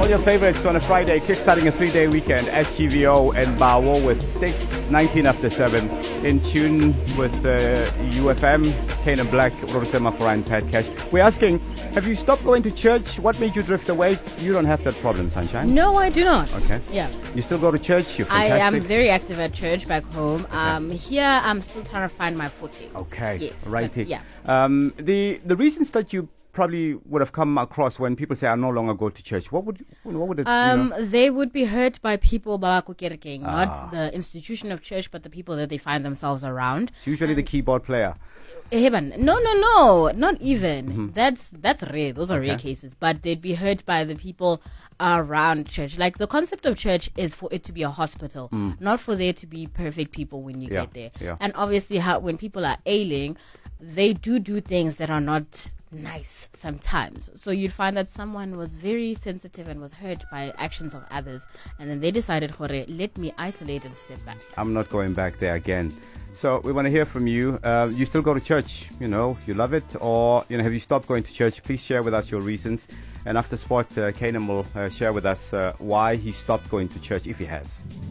All your favorites on a Friday, kickstarting a 3-day weekend. SGVO and Bawo with Sticks, 19 after 7. In tune with UFM, Kane Black, Rotema Foran, Pat Cash. We're asking, have you stopped going to church? What made you drift away? You don't have that problem, Sunshine. No, I do not. Okay. Yeah. You still go to church? You're fantastic. I am very active at church back home. Okay. Here, I'm still trying to find my footing. Okay. Yes. Righty. Yeah. The reasons that you probably would have come across when people say I no longer go to church, what would it They would be hurt by people not the institution of church, but the people that they find themselves around. It's usually the keyboard player. No, not even. Mm-hmm. That's rare. Those are rare cases. But they'd be hurt by the people around church. Like, the concept of church is for it to be a hospital, not for there to be perfect people when you get there. Yeah. And obviously, when people are ailing, they do things that are not nice sometimes. So you'd find that someone was very sensitive and was hurt by actions of others, and then they decided, let me isolate and step back. I'm not going back there again. So we want to hear from you. You still go to church, you love it, or have you stopped going to church? Please share with us your reasons. And after sport, Kanan will share with us why he stopped going to church, if he has.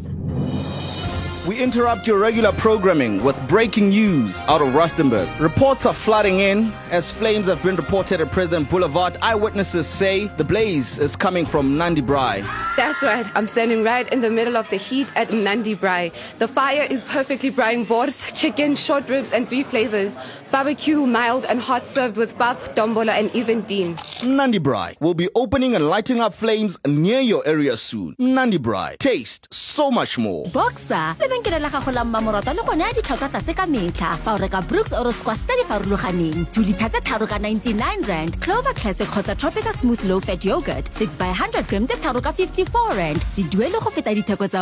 We interrupt your regular programming with breaking news out of Rustenburg. Reports are flooding in as flames have been reported at President Boulevard. Eyewitnesses say the blaze is coming from Nandi Braai. That's right. I'm standing right in the middle of the heat at Nandi Braai. The fire is perfectly braaiing boars, chicken, short ribs, and beef flavors. Barbecue, mild and hot, served with pap, dombola, and even dean. Nandi Braai will be opening and lighting up flames near your area soon. Nandi Braai. Taste so much more. Boxer. Lebenkele la gago la mmamorata le gone a ditlhwatlhwa tlase ka metlha fa o reka Brooks or squash tse di farologaneng 2 liter tse tharo ka 99 rand, Clover Classic kgotsa Tropica Smooth Low Fat Yogurt 6 by 100 grams tse tharo ka 54 rand. Se duele go feta ditheko tsa